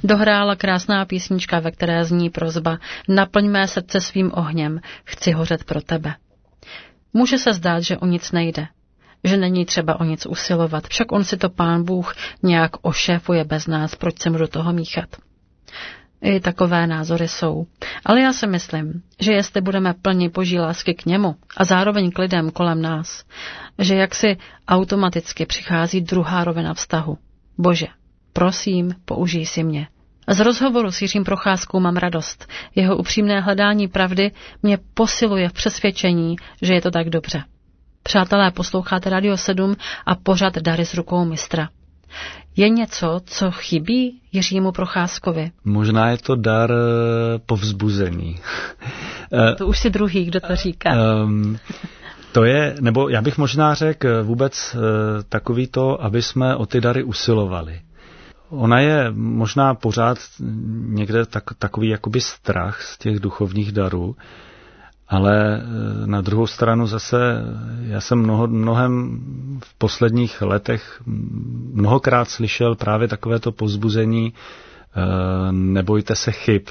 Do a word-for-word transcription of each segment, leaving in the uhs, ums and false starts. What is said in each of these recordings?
dohrála krásná písnička, ve které zní prosba: naplň mé srdce svým ohněm, chci hořet pro tebe. Může se zdát, že o nic nejde, že není třeba o nic usilovat, však on si to Pán Bůh nějak ošéfuje bez nás, proč se mu do toho míchat. I takové názory jsou. Ale já si myslím, že jestli budeme plni Boží lásky k němu a zároveň k lidem kolem nás, že jaksi automaticky přichází druhá rovina vztahu. Bože, prosím, použij si mě. Z rozhovoru s Jiřím Procházkou mám radost. Jeho upřímné hledání pravdy mě posiluje v přesvědčení, že je to tak dobře. Přátelé, posloucháte Radio sedm a pořad Dary z rukou mistra. Je něco, co chybí Jiřímu Procházkovi? Možná je to dar povzbuzení. To už si druhý, kdo to říká. Um, to je, nebo já bych možná řekl vůbec takový to, aby jsme o ty dary usilovali. Ona je možná pořád někde tak, takový jakoby strach z těch duchovních darů, ale na druhou stranu zase já jsem mnoho, mnohem v posledních letech mnohokrát slyšel právě takovéto povzbuzení: nebojte se chyb.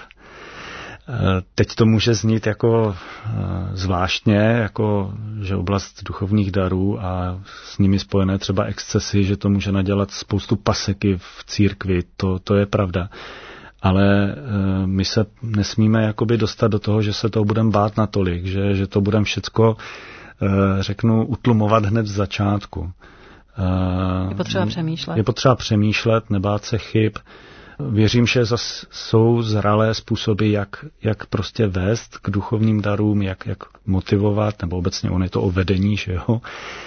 Teď to může znít jako zvláštně, jako že oblast duchovních darů a s nimi spojené třeba excesy, že to může nadělat spoustu paseky v církvi, to, to je pravda. Ale my se nesmíme jakoby dostat do toho, že se toho budeme bát natolik, že, že to budeme všecko, řeknu, utlumovat hned z začátku. Je potřeba přemýšlet. Je potřeba přemýšlet, nebát se chyb. Věřím, že zas jsou zralé způsoby, jak, jak prostě vést k duchovním darům, jak, jak motivovat, nebo obecně on je to o vedení, že jo?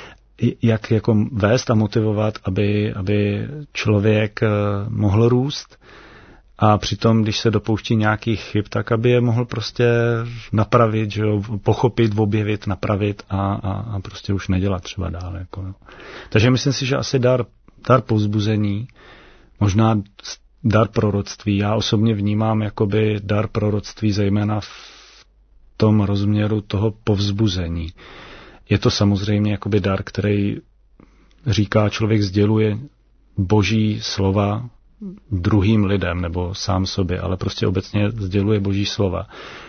Jak jako vést a motivovat, aby, aby člověk mohl růst. A přitom, když se dopouští nějakých chyb, tak aby je mohl prostě napravit, že jo, pochopit, objevit, napravit a, a, a prostě už nedělat třeba dál. Jako, no. Takže myslím si, že asi dar, dar povzbuzení, možná dar proroctví. Já osobně vnímám jakoby dar proroctví zejména v tom rozměru toho povzbuzení. Je to samozřejmě jakoby dar, který říká, člověk sděluje Boží slova druhým lidem nebo sám sobě, ale prostě obecně sděluje Boží slova.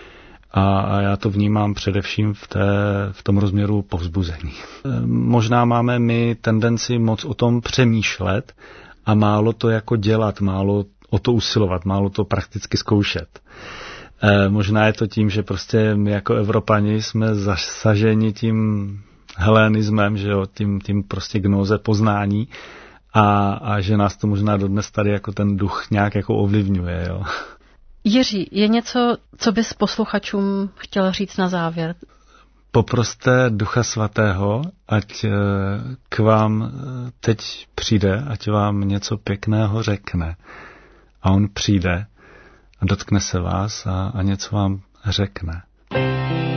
A, a já to vnímám především v, té, v tom rozměru povzbuzení. Možná máme my tendenci moc o tom přemýšlet a málo to jako dělat, málo o to usilovat, málo to prakticky zkoušet. E, možná je to tím, že prostě my jako Evropani jsme zasaženi tím helenismem, že jo, tím, tím prostě gnóze poznání a, a že nás to možná dodnes tady jako ten duch nějak jako ovlivňuje, jo. Jiří, je něco, co bys posluchačům chtěl říct na závěr? Poproste Ducha Svatého, ať k vám teď přijde, ať vám něco pěkného řekne. A on přijde a dotkne se vás a, a něco vám řekne.